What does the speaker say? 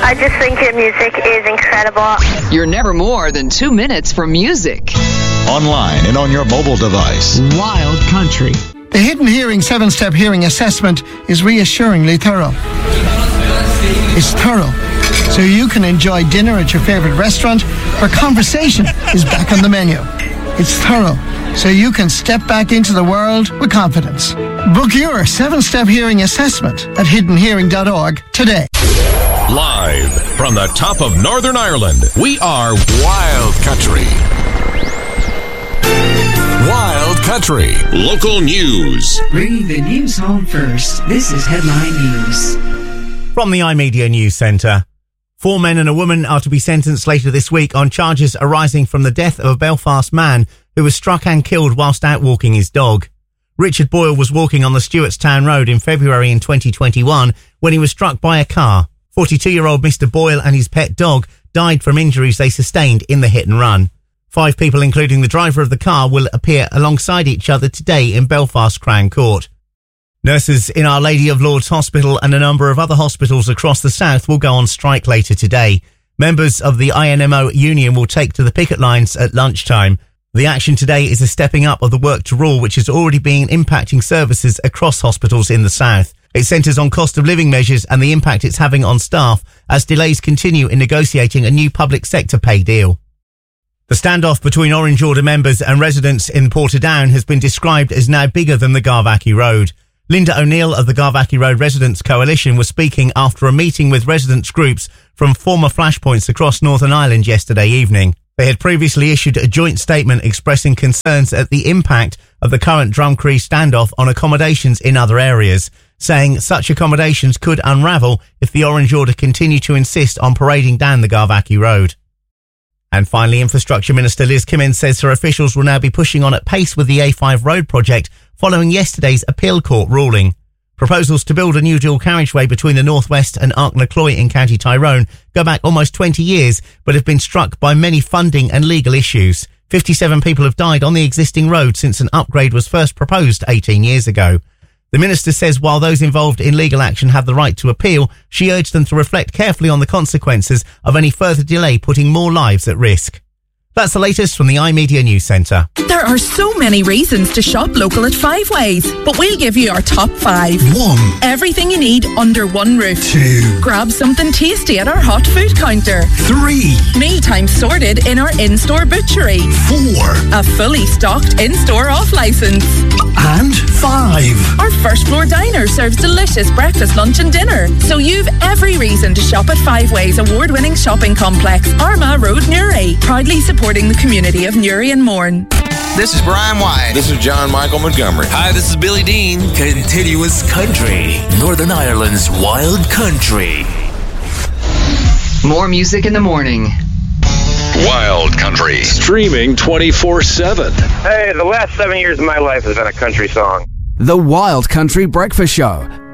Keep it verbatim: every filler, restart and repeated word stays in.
I just think your music is incredible. You're never more than two minutes from music. Online and on your mobile device. Wild Country. The Hidden Hearing seven-step hearing assessment is reassuringly thorough. It's thorough, so you can enjoy dinner at your favorite restaurant where conversation is back on the menu. It's thorough, so you can step back into the world with confidence. Book your seven-step hearing assessment at hidden hearing dot org today. Live from the top of Northern Ireland, we are Wild Country. Wild Country. Local news. Bringing the news home first. This is Headline News. From the iMedia News Centre. Four men and a woman are to be sentenced later this week on charges arising from the death of a Belfast man who was struck and killed whilst out walking his dog. Richard Boyle was walking on the Stewartstown Road in February in twenty twenty-one when he was struck by a car. forty-two-year-old Mister Boyle and his pet dog died from injuries they sustained in the hit and run. Five people, including the driver of the car, will appear alongside each other today in Belfast Crown Court. Nurses in Our Lady of Lourdes Hospital and a number of other hospitals across the south will go on strike later today. Members of the I N M O union will take to the picket lines at lunchtime. The action today is a stepping up of the work to rule, which has already been impacting services across hospitals in the south. It centres on cost of living measures and the impact it's having on staff as delays continue in negotiating a new public sector pay deal. The standoff between Orange Order members and residents in Portadown has been described as now bigger than the Garvackie Road. Linda O'Neill of the Garvackie Road Residents Coalition was speaking after a meeting with residents groups from former flashpoints across Northern Ireland yesterday evening. They had previously issued a joint statement expressing concerns at the impact of the current Drumcree standoff on accommodations in other areas, saying such accommodations could unravel if the Orange Order continue to insist on parading down the Garvackie Road. And finally, Infrastructure Minister Liz Kimmins says her officials will now be pushing on at pace with the A five road project following yesterday's appeal court ruling. Proposals to build a new dual carriageway between the North West and Arknacloy in County Tyrone go back almost twenty years, but have been struck by many funding and legal issues. fifty-seven people have died on the existing road since an upgrade was first proposed eighteen years ago. The minister says while those involved in legal action have the right to appeal, she urged them to reflect carefully on the consequences of any further delay putting more lives at risk. That's the latest from the iMedia News Centre. There are so many reasons to shop local at Five Ways, but we'll give you our top five. One. Everything you need under one roof. Two. Grab something tasty at our hot food counter. Three. Mealtime sorted in our in-store butchery. Four. A fully stocked in-store off-licence. And five. Our first floor diner serves delicious breakfast, lunch and dinner. So you've every reason to shop at Five Ways award-winning shopping complex, Armagh Road, Newry. Proudly supporting the community of Newry and Mourne. This is Brian White. This is John Michael Montgomery. Hi, this is Billy Dean. Continuous Country, Northern Ireland's Wild Country. More music in the morning. Wild Country. Streaming twenty-four seven. Hey, the last seven years of my life has been a country song. The Wild Country Breakfast Show